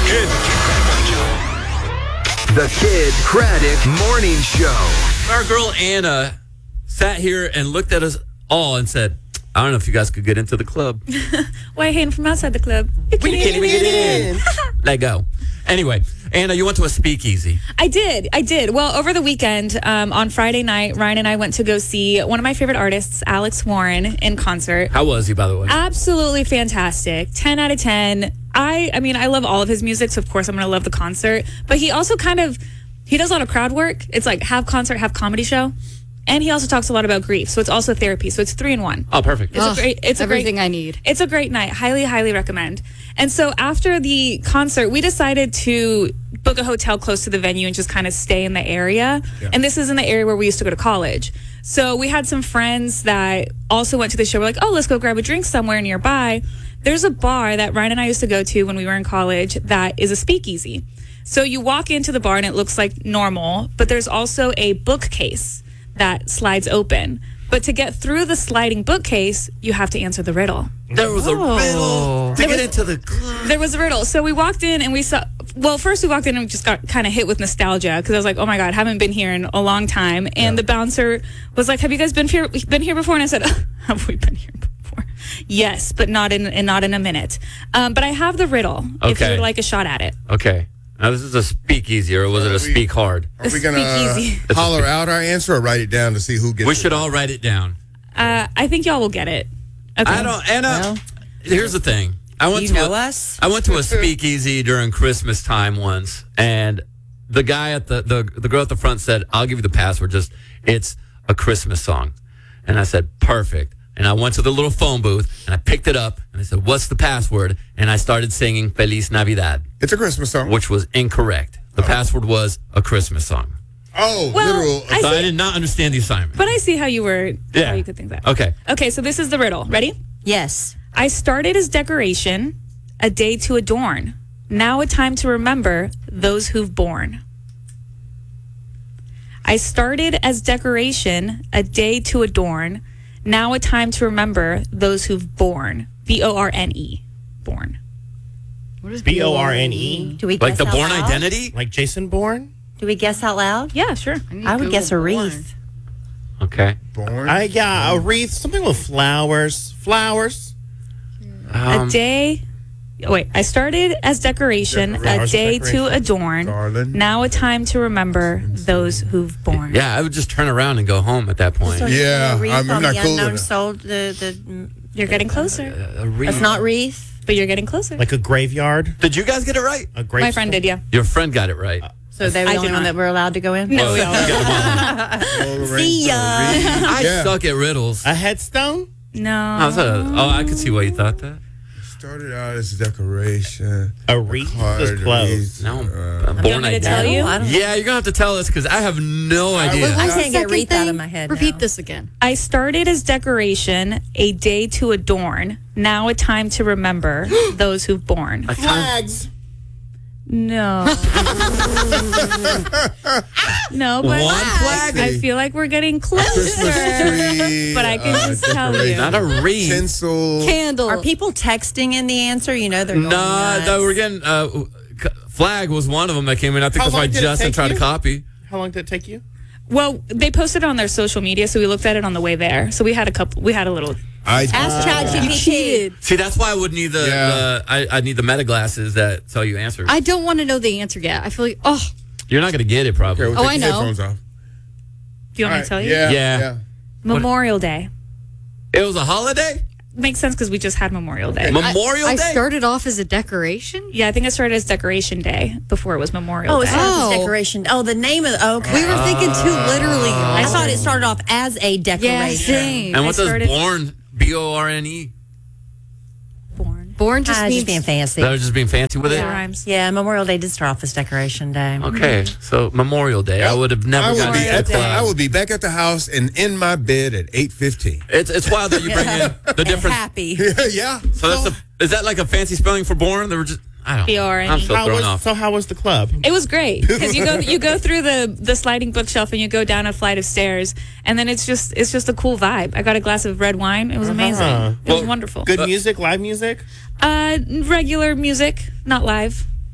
The Kid Craddock Morning Show. Our girl Anna sat here and looked at us all and said, I don't know if you guys could get into the club. Why hating from outside the club? You can't even get in. Let go. Anyway, Anna, you went to a speakeasy. I did. Well, over the weekend, on Friday night, Ryan and I went to go see one of my favorite artists, Alex Warren, in concert. How was he, by the way? Absolutely fantastic. 10 out of 10. I mean, I love all of his music, so of course I'm going to love the concert. But he also he does a lot of crowd work. It's like have concert, have comedy show. And he also talks a lot about grief. So it's also therapy. So it's 3 in 1. Oh, perfect. It's everything I need. It's a great night. Highly, highly recommend. And so after the concert, we decided to book a hotel close to the venue and just kind of stay in the area. Yeah. And this is in the area where we used to go to college. So we had some friends that also went to the show. We're like, oh, let's go grab a drink somewhere nearby. There's a bar that Ryan and I used to go to when we were in college that is a speakeasy. So you walk into the bar and it looks like normal, but there's also a bookcase that slides open. But to get through the sliding bookcase, you have to answer the riddle. There was a riddle to get into the club. There was a riddle. So we walked in and we saw, well, first we walked in and we just got kind of hit with nostalgia because I was like, oh my God, haven't been here in a long time. And the bouncer was like, have you guys been here before? And I said, have we been here before? Yes, but not in a minute. But I have the riddle if you would like a shot at it. Okay. Now, this is a speakeasy, or was it a speak hard? Are we going to holler out our answer or write it down to see who gets it? We should all write it down. I think y'all will get it. Okay. I don't, Anna, here's the thing. I went to a speakeasy during Christmas time once, and the guy at the girl at the front said, I'll give you the password, it's a Christmas song. And I said, perfect. And I went to the little phone booth, and I picked it up, and I said, what's the password? And I started singing Feliz Navidad. It's a Christmas song. Which was incorrect. The password was a Christmas song. Oh, well, literal. I did not understand the assignment. But I see how you could think that. Okay, so this is the riddle. Ready? Yes. I started as decoration, a day to adorn. Now a time to remember those who've borne. I started as decoration, a day to adorn. Now a time to remember those who've borne. B-O-R-N-E. Born. What is B-O-R-N-E? Do we like guess the out Bourne loud? Identity? Like Jason Bourne? Do we guess out loud? Yeah, sure. I would guess a wreath. Okay. Born? A wreath. Something with flowers. Flowers. A day. Wait, I started as decoration, a day to adorn. Garland. Now a time to remember those who've borne. Yeah, I would just turn around and go home at that point. Yeah, I'm not cool with it. Soul, You're getting closer. A wreath. it's not wreath. But you're getting closer. Like a graveyard. Did you guys get it right? A grave. My friend did, yeah. Your friend got it right. So they're the I only did one not. that we're allowed to go in? No, we all. See ya. I suck at riddles. A headstone? No. I could see why you thought that. Started out as a decoration. A wreath is close. No, You want me to tell you? I don't Yeah, you're going to have to tell us because I have no idea. I can't get wreath out of my head. Repeat now. this again. I started as decoration, a day to adorn. Now a time to remember those who've borne. Flags. No. No, but One flag? I feel like we're getting closer. Tree, But I can just tell you. Not a wreath. Tinsel. Candle. Are people texting in the answer? You know they're going No, we're getting flag was one of them that came in. I think How that's why long did it Justin take tried to you? copy. How long did it take you? Well, they posted it on their social media, so we looked at it on the way there. So we had a little. Ask ChatGPT. See, that's why I would need I need the meta glasses that tell you answers. I don't want to know the answer yet. I feel like, You're not going to get it probably. Okay, we'll Oh, take I the know. headphones off. Do you want me to tell you? Yeah. Memorial Day. It was a holiday? Makes sense because we just had Memorial Day. Memorial I Day? started off as a decoration. Yeah, I think I started as Decoration Day before it was Memorial Oh, Day. it's not Oh. the decoration. Oh, the name of okay. We were thinking too literally. I thought it started off as a Yeah, decoration. same. and what does started- born, B-O-R-N-E? Born. Born just Just means being fancy. That was just being fancy with it? It rhymes. Yeah, Memorial Day did start off as Decoration Day. Okay, so Memorial Day. I would have never gotten to that I club. would be back at the house and in my bed at 8:15. It's wild that you bring in the different. Happy. Yeah. So is that like a fancy spelling for born? They were just I don't. B-O-R-N-E. I'm so thrown off. So how was the club? It was great because you go through the sliding bookshelf and you go down a flight of stairs and then it's just a cool vibe. I got a glass of red wine. It was amazing. It was wonderful. Good music, live music? Regular music, not live.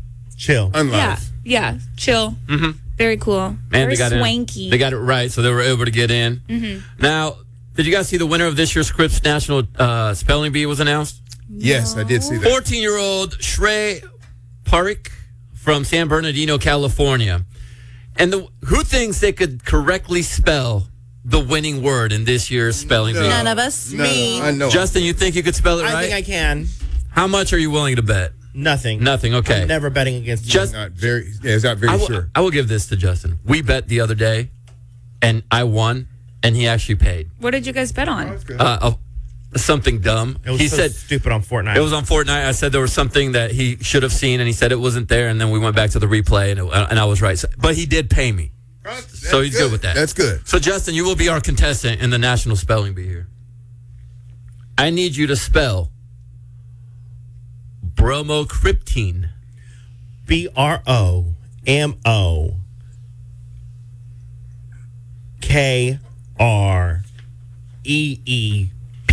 Chill. Unlive. Yeah. Chill. Mm-hmm. Very cool. Very swanky. They got it right, so they were able to get in. Mm-hmm. Now, did you guys see the winner of this year's Scripps National Spelling Bee was announced? Yes, I did see that. 14-year-old Shrey Parikh from San Bernardino, California. And who thinks they could correctly spell the winning word in this year's spelling bee? None of us. Me. I know. Justin, you think you could spell it right? I think I can. How much are you willing to bet? Nothing. Nothing, okay. I'm never betting against you. Not very. Yeah, it's not very sure. I will give this to Justin. We bet the other day, and I won, and he actually paid. What did you guys bet on? Something dumb. It was He so said stupid on Fortnite. it was on Fortnite. I said there was something that he should have seen, and he said it wasn't there. And then we went back to the replay, and I was right. But he did pay me, so he's good with that. That's good. So Justin, you will be our contestant in the National Spelling Bee here. I need you to spell bromocriptine. BROMOKREEPT.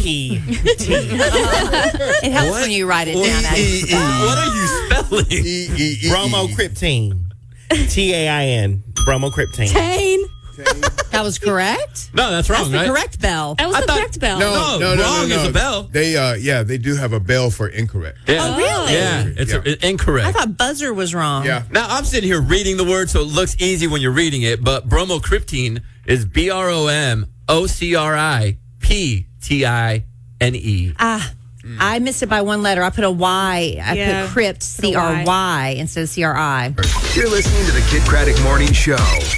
It helps when you write it down. What are you spelling? Bromocriptine. TAIN. Bromocriptine. Tane. That was correct. No, that's wrong, That's the right? correct bell. That was the correct bell. No, wrong is a bell. They do have a bell for incorrect. Yeah. Oh, really? Yeah, it's incorrect. I thought buzzer was wrong. Yeah. Now, I'm sitting here reading the word, so it looks easy when you're reading it, but bromocriptine is BROMOCRIPTINE. I missed it by one letter. I put a Y. I Yeah, put crypt, CRY instead of CRI. You're listening to the Kid Craddock Morning Show.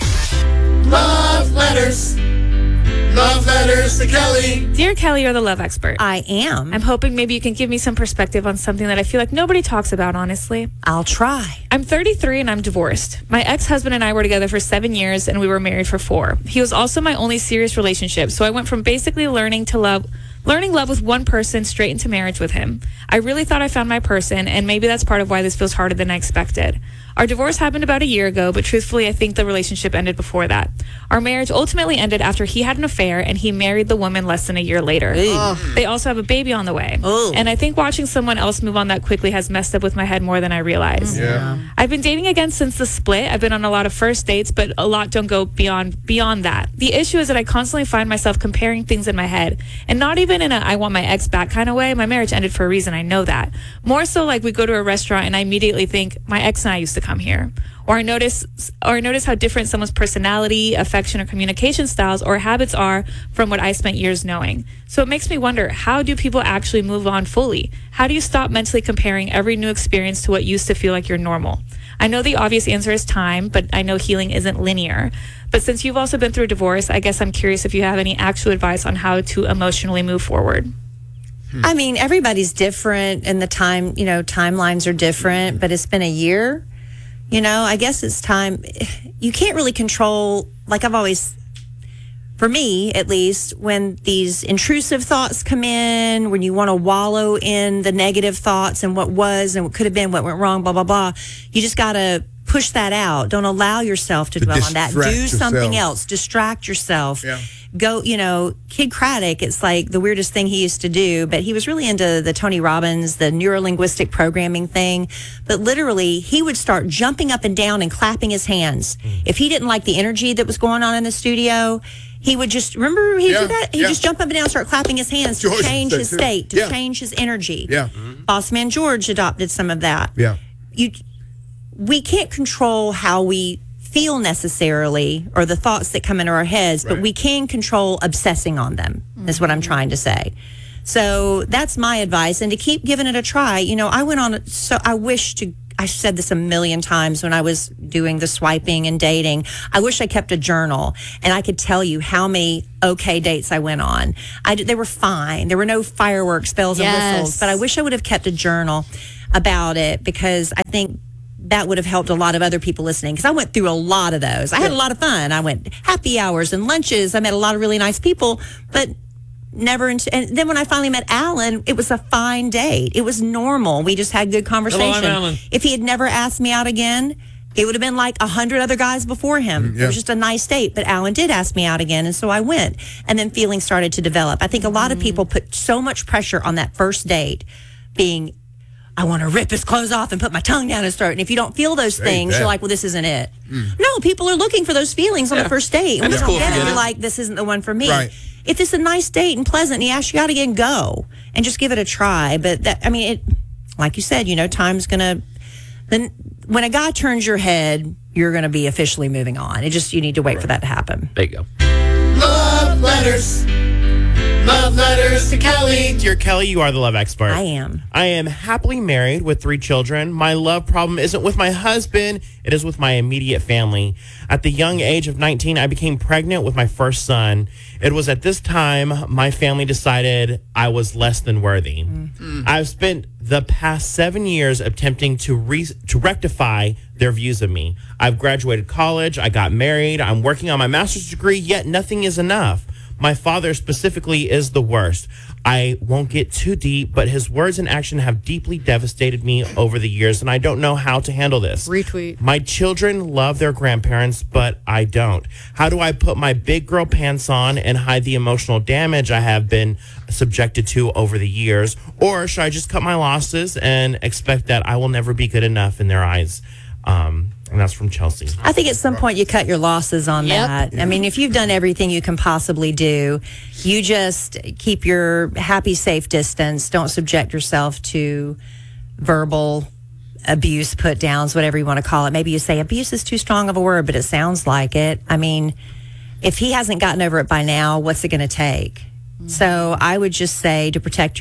Love letters. Love letters to Kelly. Dear Kelly, you're the love expert. I am. I'm hoping maybe you can give me some perspective on something that I feel like nobody talks about, honestly. I'll try. I'm 33 and I'm divorced. My ex-husband and I were together for 7 years and we were married for 4. He was also my only serious relationship, so I went from basically learning love with one person straight into marriage with him. I really thought I found my person, and maybe that's part of why this feels harder than I expected. Our divorce happened about a year ago, but truthfully, I think the relationship ended before that. Our marriage ultimately ended after he had an affair and he married the woman less than a year later. They also have a baby on the way. And I think watching someone else move on that quickly has messed up with my head more than I realized. Yeah. I've been dating again since the split. I've been on a lot of first dates, but a lot don't go beyond that. The issue is that I constantly find myself comparing things in my head, and not even in a I want my ex back kind of way. My marriage ended for a reason. I know that. More so like we go to a restaurant and I immediately think my ex and I used to come here. Or I notice how different someone's personality, affection, or communication styles or habits are from what I spent years knowing. So it makes me wonder, how do people actually move on fully? How do you stop mentally comparing every new experience to what used to feel like your normal? I know the obvious answer is time, but I know healing isn't linear. But since you've also been through a divorce, I guess I'm curious if you have any actual advice on how to emotionally move forward. I mean, everybody's different and the timelines are different, but it's been a year. I guess it's time. You can't really control, like I've always, for me at least, when these intrusive thoughts come in, when you want to wallow in the negative thoughts and what was and what could have been, what went wrong, blah, blah, blah, you just got to push that out. Don't allow yourself to dwell on that. Do something else. Distract yourself. Yeah. Go, Kid Craddock, it's like the weirdest thing he used to do, but he was really into the Tony Robbins, the neuro-linguistic programming thing. But literally, he would start jumping up and down and clapping his hands. If he didn't like the energy that was going on in the studio, he would just, remember he did that? He'd just jump up and down and start clapping his hands to change his state, to change his energy. Yeah. Boss Man George adopted some of that. Yeah. We can't control how we feel necessarily or the thoughts that come into our heads, but we can control obsessing on them, is what I'm trying to say. So that's my advice. And to keep giving it a try. I said this a million times when I was doing the swiping and dating. I wish I kept a journal and I could tell you how many okay dates I went on. They were fine. There were no fireworks, bells and whistles, but I wish I would have kept a journal about it, because I think that would have helped a lot of other people listening, because I went through a lot of those. I had a lot of fun. I went happy hours and lunches. I met a lot of really nice people, but never. And then when I finally met Alan, it was a fine date. It was normal. We just had good conversation. Hello, I'm Alan. If he had never asked me out again, it would have been like 100 other guys before him. It was just a nice date, but Alan did ask me out again, and so I went. And then feelings started to develop. I think a lot of people put so much pressure on that first date being, I want to rip his clothes off and put my tongue down his throat. And if you don't feel those things, you're like, well, this isn't it. No, people are looking for those feelings on the first date. And when you don't get it, you're like, this isn't the one for me. Right. If it's a nice date and pleasant and he asks you out again, go. And just give it a try. But, like you said, time's going to... Then when a guy turns your head, you're going to be officially moving on. You need to wait for that to happen. There you go. Love letters. Love letters to Kelly. Dear Kelly, you are the love expert. I am. I am happily married with 3 children. My love problem isn't with my husband. It is with my immediate family. At the young age of 19, I became pregnant with my first son. It was at this time my family decided I was less than worthy. I've spent the past 7 years attempting to rectify their views of me. I've graduated college. I got married. I'm working on my master's degree, yet nothing is enough. My father specifically is the worst. I won't get too deep, but his words and action have deeply devastated me over the years, and I don't know how to handle this. Retweet. My children love their grandparents, but I don't. How do I put my big girl pants on and hide the emotional damage I have been subjected to over the years? Or should I just cut my losses and expect that I will never be good enough in their eyes? And that's from Chelsea. I think at some point you cut your losses on that. I mean, if you've done everything you can possibly do, you just keep your happy, safe distance. Don't subject yourself to verbal abuse, put downs, whatever you want to call it. Maybe you say abuse is too strong of a word, but it sounds like it. I mean, if he hasn't gotten over it by now, what's it going to take? So I would just say to protect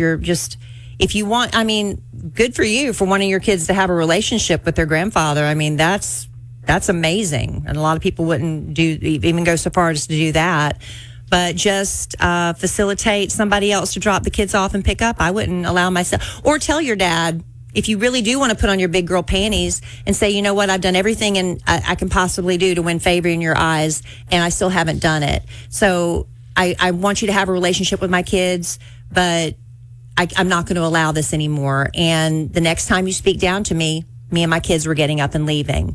if you want, good for you for wanting your kids to have a relationship with their grandfather. I mean, that's amazing. And a lot of people wouldn't even go so far as to do that. But just facilitate somebody else to drop the kids off and pick up. I wouldn't allow myself. Or tell your dad, if you really do want to put on your big girl panties and say, you know what, I've done everything I can possibly do to win favor in your eyes, and I still haven't done it. So I want you to have a relationship with my kids, but I'm not going to allow this anymore. And the next time you speak down to me and my kids were getting up and leaving.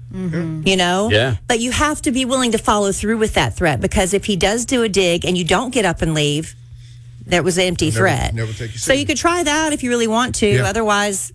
Yeah. But you have to be willing to follow through with that threat, because if he does do a dig and you don't get up and leave, that was an empty threat. Never take you so you could try that if you really want to. Yeah. Otherwise,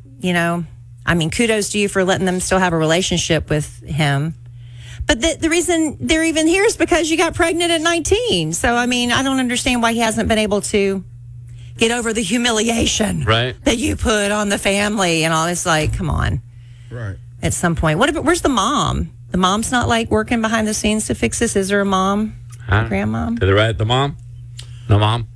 kudos to you for letting them still have a relationship with him. But the reason they're even here is because you got pregnant at 19. So, I don't understand why he hasn't been able to get over the humiliation that you put on the family and all. It's like, come on. Right. At some point. Where's the mom? The mom's not working behind the scenes to fix this. Is there a mom? Grandmom? Did they write the mom? No mom?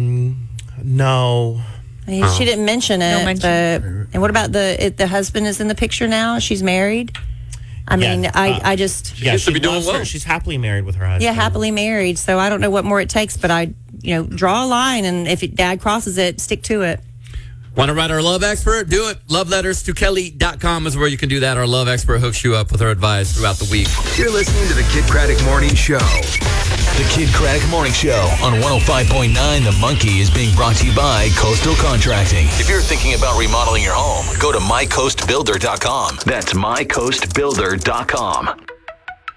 No. She didn't mention it. No mention. And what about the husband is in the picture now? She's married? I just... Yeah, should be doing well. She's happily married with her husband. Yeah, happily married. So I don't know what more it takes, but draw a line, and if dad crosses it, stick to it. Want to write our love expert? Do it. LoveLettersToKelly.com is where you can do that. Our love expert hooks you up with her advice throughout the week. You're listening to the Kid Craddock Morning Show. The Kid Craddock Morning Show on 105.9 The Monkey is being brought to you by Coastal Contracting. If you're thinking about remodeling your home, go to mycoastbuilder.com. That's mycoastbuilder.com.